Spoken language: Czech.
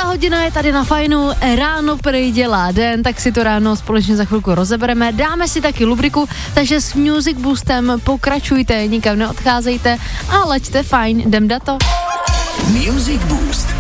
Hodina je tady na Fajnu, ráno prý dělá den, tak si to ráno společně za chvilku rozebereme, dáme si taky lubriku, takže s Music Boostem pokračujte, nikam neodcházejte a laďte fajn, jdem na to. Music Boost.